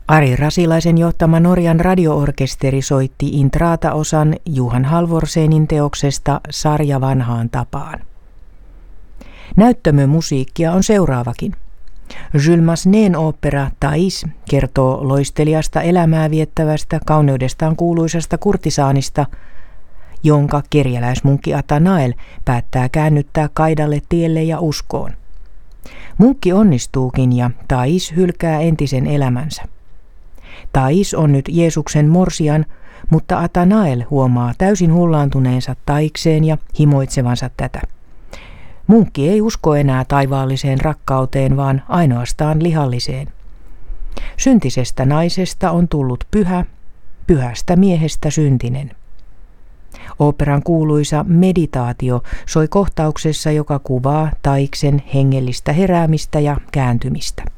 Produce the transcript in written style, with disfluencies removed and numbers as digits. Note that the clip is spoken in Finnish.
Ari Rasilaisen johtama Norjan radioorkesteri soitti Intrata-osan Johan Halvorsenin teoksesta Sarja vanhaan tapaan. Näyttämömusiikkia on seuraavakin. Jules Massenet'n opera Thais kertoo loisteliasta elämää viettävästä, kauneudestaan kuuluisasta kurtisaanista, jonka kerjäläismunkki Athanael päättää käännyttää kaidalle tielle ja uskoon. Munkki onnistuukin ja Thais hylkää entisen elämänsä. Thais on nyt Jeesuksen morsian, mutta Athanael huomaa täysin hullaantuneensa Thaikseen ja himoitsevansa tätä. Munkki ei usko enää taivaalliseen rakkauteen, vaan ainoastaan lihalliseen. Syntisestä naisesta on tullut pyhä, pyhästä miehestä syntinen. Ooperan kuuluisa meditaatio soi kohtauksessa, joka kuvaa Thaiksen hengellistä heräämistä ja kääntymistä.